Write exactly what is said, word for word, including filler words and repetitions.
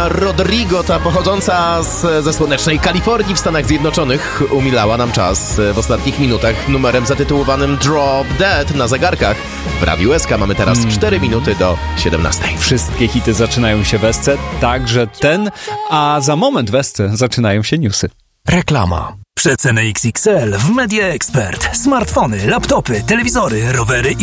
Olivia Rodrigo, ta pochodząca z, ze słonecznej Kalifornii w Stanach Zjednoczonych, umilała nam czas w ostatnich minutach numerem zatytułowanym Drop Dead na zegarkach. W Radiu S K mamy teraz mm. cztery minuty do siedemnastej. Wszystkie hity zaczynają się w Esce, także ten, a za moment w Esce zaczynają się newsy. Reklama. Przeceny X X L w Media Expert. Smartfony, laptopy, telewizory, rowery